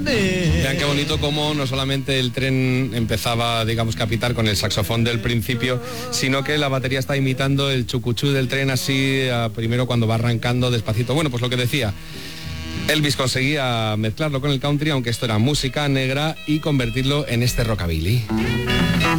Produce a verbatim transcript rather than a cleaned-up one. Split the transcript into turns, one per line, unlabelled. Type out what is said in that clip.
Vean qué bonito cómo no solamente el tren empezaba, digamos, que a pitar con el saxofón del principio, sino que la batería está imitando el chucuchú del tren así, a, primero cuando va arrancando despacito. Bueno, pues lo que decía, Elvis conseguía mezclarlo con el country, aunque esto era música negra, y convertirlo en este rockabilly.